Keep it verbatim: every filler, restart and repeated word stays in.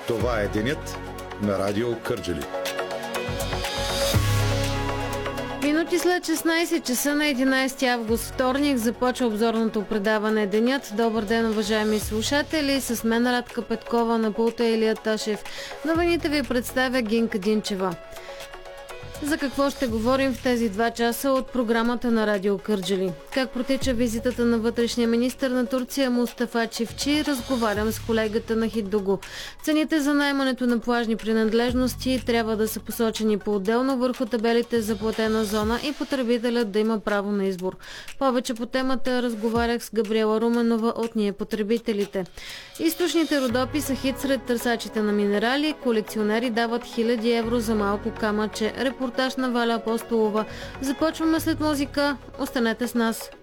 Това е денят на Радио Кърджали. Минути след шестнайсет часа на единайсети август, вторник, започва обзорното предаване Денят. Добър ден, уважаеми слушатели. С мен Радка Петкова, на пулта Илия Ташев. Новините ви представя Гинка Динчева. За какво ще говорим в тези два часа от програмата на Радио Кърджали? Как протича визитата на вътрешния министър на Турция Мустафа Чифчи? Разговарям с колегата на Хиддуго. Цените за наемането на плажни принадлежности трябва да са посочени по-отделно върху табелите за платена зона и потребителят да има право на избор. Повече по темата разговарях с Габриела Руменова от Ние потребителите. Източните Родопи са хит сред търсачите на минерали. Колекционери дават хиляди евро за малко камъче. Репортаж на Валя Апостолова. Започваме след музика. Останете с нас.